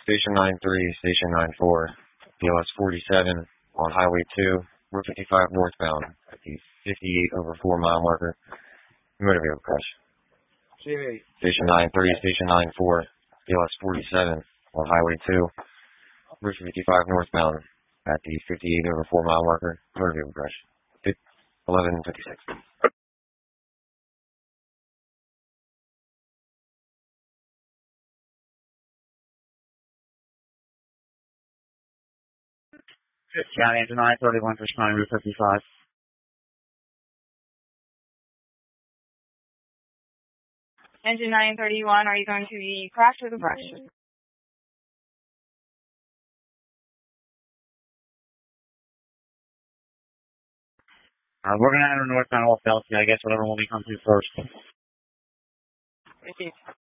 Station 9-3, Station 9-4, PLS 47 on Highway 2, Route 55 northbound at the 58 over 4 mile marker. Motor vehicle crash. Station 9-3, Station 9-4, PLS 47 on Highway 2, Route 55 northbound at the 58 over 4 mile marker. Motor vehicle crash. 11:56. County Engine 931 for responding Route 55. Engine 931, are you going to the crash or the crash? We're going to enter northbound off Elsie, I guess, whatever one we come to first. Thank you.